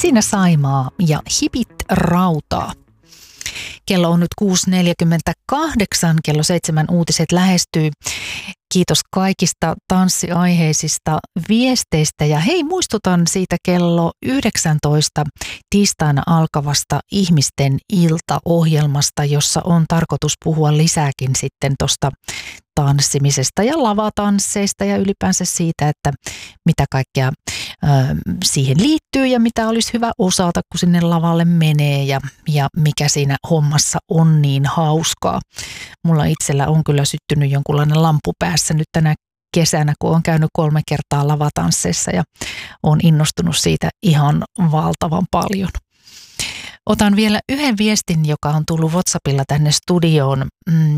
Siinä Saimaa ja Hipit rautaa. Kello on nyt 6.48, kello 7 uutiset lähestyy. Kiitos kaikista tanssiaiheisista viesteistä ja hei, muistutan siitä kello 19 tiistaina alkavasta ihmisten iltaohjelmasta, jossa on tarkoitus puhua lisääkin sitten tuosta tanssimisesta ja lavatansseista ja ylipäänsä siitä, että mitä kaikkea siihen liittyy ja mitä olisi hyvä osata, kun sinne lavalle menee ja mikä siinä hommassa on niin hauskaa. Mulla itsellä on kyllä syttynyt jonkunlainen lampu päässä nyt tänä kesänä, kun on käynyt 3 kertaa lavatansseissa ja on innostunut siitä ihan valtavan paljon. Otan vielä yhden viestin, joka on tullut WhatsAppilla tänne studioon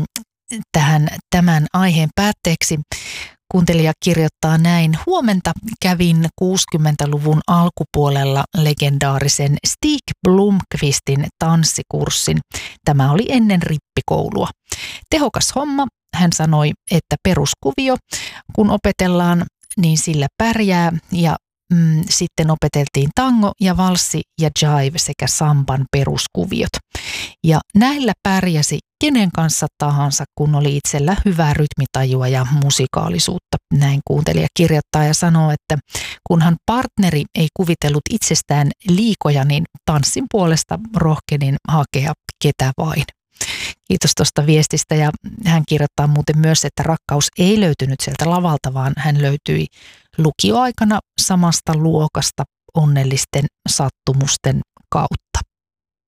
tämän aiheen päätteeksi. Kuuntelija kirjoittaa näin: huomenta, kävin 60-luvun alkupuolella legendaarisen Stig Blomqvistin tanssikurssin. Tämä oli ennen rippikoulua. Tehokas homma, hän sanoi, että peruskuvio, kun opetellaan, niin sillä pärjää ja sitten opeteltiin tango ja valssi ja jive sekä samban peruskuviot. Ja näillä pärjäsi kenen kanssa tahansa, kun oli itsellä hyvää rytmitajua ja musikaalisuutta. Näin kuuntelija kirjoittaa ja sanoo, että kunhan partneri ei kuvitellut itsestään liikoja, niin tanssin puolesta rohkenin hakea ketä vain. Kiitos tuosta viestistä ja hän kirjoittaa muuten myös, että rakkaus ei löytynyt sieltä lavalta, vaan hän löytyi lukioaikana samasta luokasta onnellisten sattumusten kautta.